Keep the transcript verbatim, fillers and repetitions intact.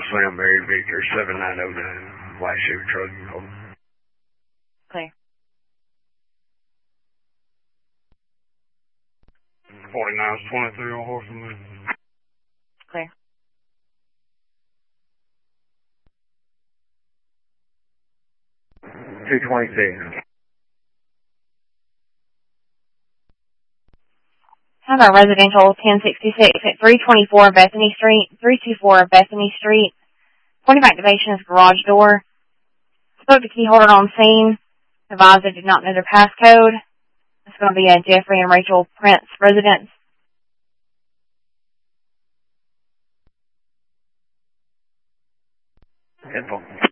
Sam Mary Victor, seven nine oh nine, white Chevy truck. Clear. forty-nine twenty-three on Horseman. Clear. two twenty-six. How about residential ten sixty-six at three twenty-four Bethany Street, three twenty-four Bethany Street. Point of activation is garage door. Spoke to key holder on scene. Advised they did not know their passcode. It's going to be a Jeffrey and Rachel Prince residence. Info.